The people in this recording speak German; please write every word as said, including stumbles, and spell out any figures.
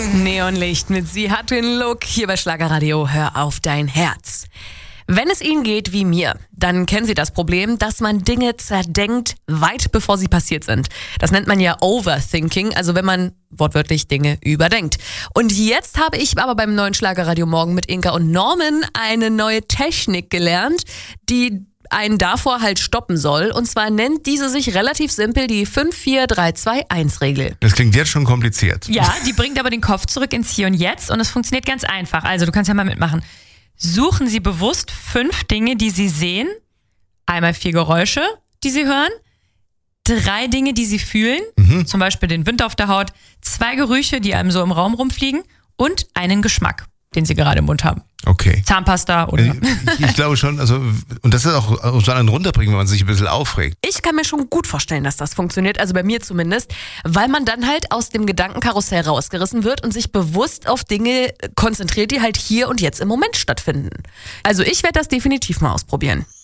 Neonlicht mit Sie hat den Look hier bei Schlagerradio. Hör auf dein Herz. Wenn es Ihnen geht wie mir, dann kennen Sie das Problem, dass man Dinge zerdenkt, weit bevor sie passiert sind. Das nennt man ja Overthinking, also wenn man wortwörtlich Dinge überdenkt. Und jetzt habe ich aber beim neuen Schlagerradio Morgen mit Inka und Norman eine neue Technik gelernt, die einen davor halt stoppen soll. Und zwar nennt diese sich relativ simpel die fünf vier drei zwei eins Regel. Das klingt jetzt schon kompliziert. Ja, die bringt aber den Kopf zurück ins Hier und Jetzt und es funktioniert ganz einfach. Also du kannst ja mal mitmachen. Suchen Sie bewusst fünf Dinge, die Sie sehen. Einmal vier Geräusche, die Sie hören. Drei Dinge, die Sie fühlen. Mhm. Zum Beispiel den Wind auf der Haut. Zwei Gerüche, die einem so im Raum rumfliegen. Und einen Geschmack, den Sie gerade im Mund haben. Okay. Zahnpasta oder... Ich, ich glaube schon, also, und das ist auch so einen runterbringen, wenn man sich ein bisschen aufregt. Ich kann mir schon gut vorstellen, dass das funktioniert, also bei mir zumindest, weil man dann halt aus dem Gedankenkarussell rausgerissen wird und sich bewusst auf Dinge konzentriert, die halt hier und jetzt im Moment stattfinden. Also ich werde das definitiv mal ausprobieren.